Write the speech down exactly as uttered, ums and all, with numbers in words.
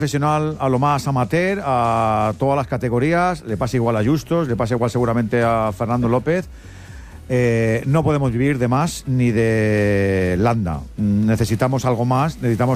profesional a lo más amateur, a todas las categorías, le pasa igual a Justos, le pasa igual seguramente a Fernando López. Eh, no podemos vivir de más ni de landa. Necesitamos algo más, necesitamos